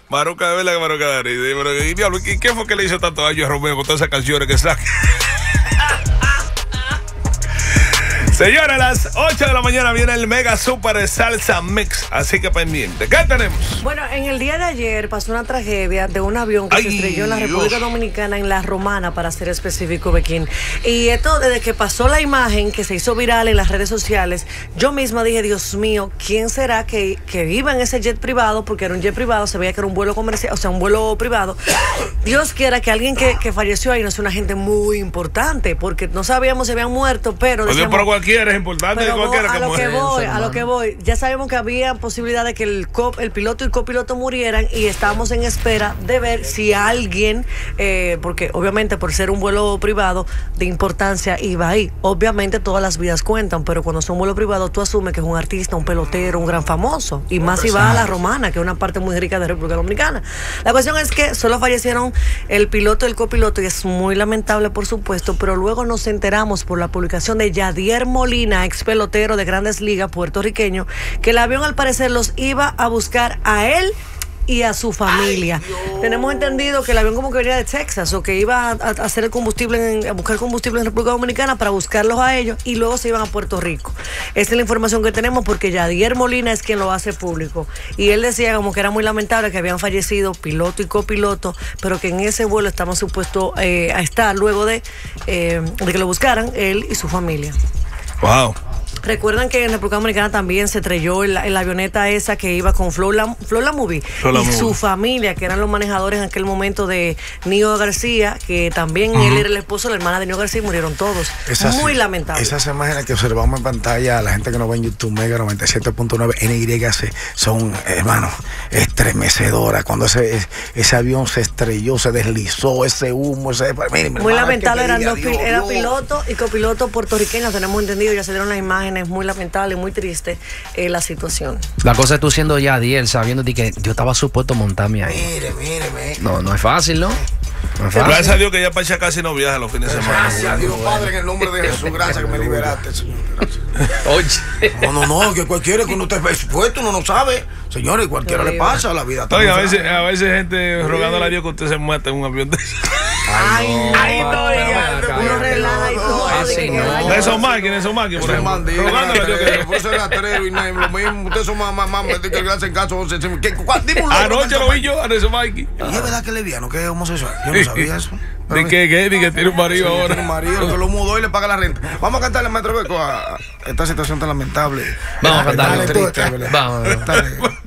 Maruca, de verdad que Maruca da risa. Pero, y, diablo, ¿qué fue que le hizo tanto daño a Romeo con todas esas canciones que saca? Señora, a las 8 de la mañana viene el Mega Super Salsa Mix. Así que pendiente. ¿Qué tenemos? Bueno, en el día de ayer pasó una tragedia de un avión que se estrelló en la República Dominicana, en La Romana, para ser específico, Bequín. Y esto, desde que pasó la imagen, que se hizo viral en las redes sociales, yo misma dije, Dios mío, ¿quién será que iba en ese jet privado? Porque era un jet privado, se veía que era un vuelo comercial, o sea, un vuelo privado. Dios quiera que alguien que falleció ahí no sea una gente muy importante, porque no sabíamos si habían muerto, pero decíamos, pero cualquiera es importante, pero cualquiera que muera. A lo que voy, ya sabemos que había posibilidad de que el piloto y el copiloto murieran, y estábamos en espera de ver si alguien, porque obviamente por ser un vuelo privado de importancia iba ahí. Obviamente todas las vidas cuentan, pero cuando son vuelos privados tú asumes que es un artista, un pelotero, un gran famoso, y más si va a La Romana, que es una parte muy rica de República Dominicana. La cuestión es que solo fallecieron el piloto y el copiloto, y es muy lamentable, por supuesto, pero luego nos enteramos por la publicación de Yadier Molina, ex pelotero de Grandes Ligas puertorriqueño, que el avión al parecer los iba a buscar a él y a su familia. Tenemos entendido que el avión como que venía de Texas, o que iba a hacer el combustible, a buscar combustible en República Dominicana para buscarlos a ellos, y luego se iban a Puerto Rico. Esa es la información que tenemos, porque Yadier Molina es quien lo hace público. Y él decía como que era muy lamentable que habían fallecido piloto y copiloto, pero que en ese vuelo estaban supuestos a estar luego de que lo buscaran él y su familia. Wow. Recuerdan que en República Dominicana también se estrelló la avioneta esa que iba con Flor la Movie y su familia, que eran los manejadores en aquel momento de Nio García, que también él era el esposo de la hermana de Nio García, y murieron todos. Muy lamentable. Esas imágenes que observamos en pantalla, la gente que nos ve en YouTube, Mega 97.9 NYC, son, hermano, estremecedoras. Cuando ese avión se estrelló, se deslizó, ese humo, muy lamentable. Era piloto y copiloto puertorriqueños, tenemos entendido, ya se dieron las imágenes. Es muy lamentable, muy triste la situación. La cosa es tú siendo Yadier, sabiendo que yo estaba supuesto a montarme ahí. Mire. No es fácil, ¿no? Gracias a Dios que ya Pacha casi no viaja los fines de semana. Gracias a Dios, Padre, en el nombre de Jesús, gracias que me liberaste, Señor. Oye. No, que cualquiera que uno esté expuesto, uno no sabe. Señores, cualquiera le pasa, la vida. Oiga, a veces gente rogándole a Dios que usted se muerta en un avión de... Ay, no, uno relaja y todo. Esos máquinas, por ejemplo. Rogándole a Dios que por ser rastrero y lo mismo. Ustedes son más que le hacen caso. Anoche lo vi yo a esos máquinas. ¿Y es verdad que lesbiano, que es homosexual? Yo no sabía eso. ¿De qué? ¿De que tiene un marido ahora? Tiene un marido que lo mudó y le paga la renta. Vamos a cantarle, Maestro Beco, a esta situación tan lamentable. Vamos a cantarle. Vamos.